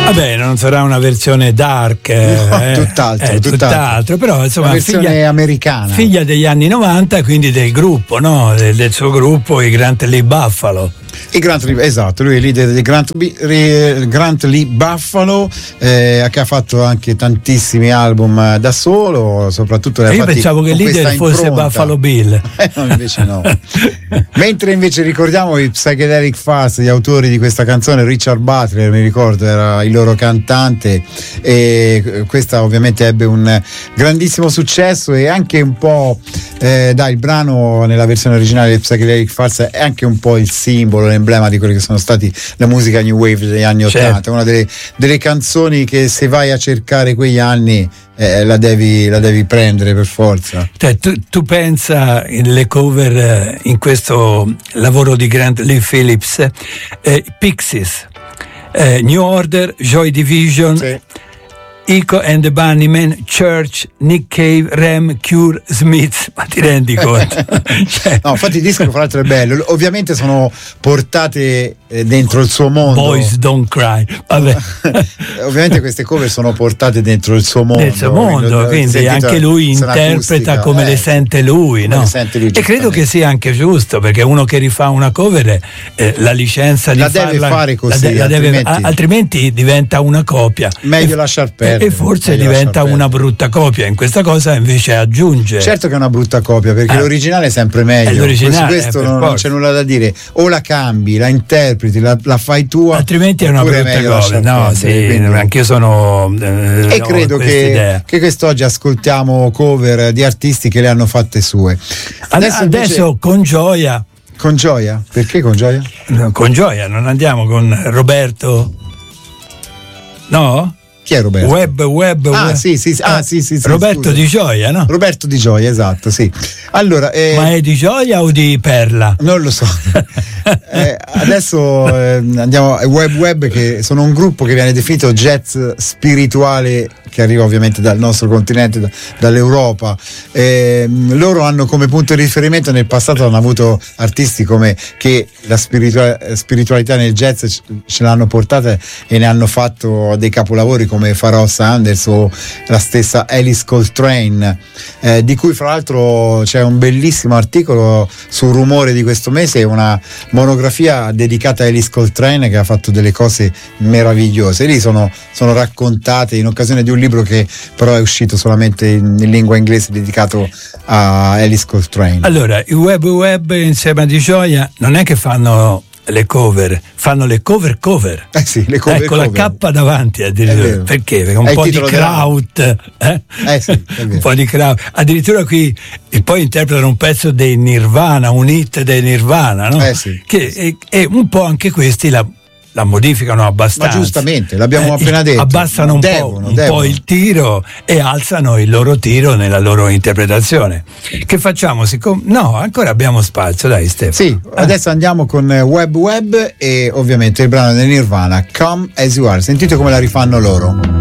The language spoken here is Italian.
Vabbè, non sarà una versione dark, tutt'altro, però insomma, una versione americana, figlia degli anni 90, quindi del gruppo, no? Del suo gruppo, i Grant Lee Buffalo. I Grant Lee, esatto, lui è il leader di Grant Lee Buffalo, che ha fatto anche tantissimi album da solo, soprattutto io pensavo che il leader fosse Buffalo Bill. No, invece no. Mentre invece ricordiamo i Psychedelic Furs, gli autori di questa canzone, Richard Butler, mi ricordo, era il loro cantante, e questa ovviamente ebbe un grandissimo successo, e anche un po' il brano nella versione originale di Psychedelic Furs è anche un po' il simbolo, l'emblema di quelli che sono stati la musica new wave degli anni '80, una delle canzoni che, se vai a cercare quegli anni, la devi prendere per forza. Tu pensa le cover in questo lavoro di Grant Lee Phillips, Pixies, New Order, Joy Division, sì. Echo and the Bunnymen, Church, Nick Cave, Rem, Cure, Smith, ma ti rendi conto? No, infatti il disco fra l'altro è bello, ovviamente sono portate dentro il suo mondo. Boys Don't Cry, vabbè. Ovviamente queste cover sono portate dentro il suo mondo. Nel suo mondo, quindi anche lui interpreta come le sente lui, no? Sente lui, e credo che sia anche giusto, perché uno che rifà una cover la licenza di farla deve fare così, altrimenti diventa una copia. Meglio lasciar perdere. E forse diventa una brutta copia. In questa cosa invece aggiunge. Certo che è una brutta copia, perché l'originale è sempre meglio. Su questo non c'è nulla da dire. O la cambi, la interpreti, la fai tua, altrimenti è una brutta copia. No, sì, anch'io sono. E credo che quest'oggi ascoltiamo cover di artisti che le hanno fatte sue. Adesso invece, con gioia. Con gioia? Perché con gioia? No, con gioia, non andiamo con Roberto? No? Chi è Roberto? Web. Sì. Roberto, scusa. Di Gioia, no? Roberto Di Gioia, esatto, sì. Allora, ma è di Gioia o di Perla? Non lo so. Adesso andiamo a Web, che sono un gruppo che viene definito jazz spirituale, che arriva ovviamente dal nostro continente, dall'Europa. Loro hanno come punto di riferimento, nel passato hanno avuto artisti come che la spiritualità nel jazz ce l'hanno portata e ne hanno fatto dei capolavori come Pharoah Sanders o la stessa Alice Coltrane, di cui fra l'altro c'è un bellissimo articolo sul Rumore di questo mese, una monografia dedicata a Alice Coltrane, che ha fatto delle cose meravigliose. Lì sono raccontate in occasione di un libro che però è uscito solamente in lingua inglese, dedicato a Alice Coltrane. Allora, i Web insieme a Di Gioia non è che fanno le cover, fanno le cover. Sì, le cover. Ecco, la K davanti addirittura. Perché? Perché un po' di kraut, sì, un po' di kraut. Addirittura qui e poi interpretano un pezzo dei Nirvana, un hit dei Nirvana, no? Sì. Che e un po' anche questi la modificano abbastanza. Ma giustamente, l'abbiamo appena detto. Abbassano un po' il tiro e alzano il loro tiro nella loro interpretazione. Che facciamo? No, ancora abbiamo spazio, dai Stefano. Sì, adesso andiamo con Web e ovviamente il brano del Nirvana, Come As You Are. Sentite come la rifanno loro.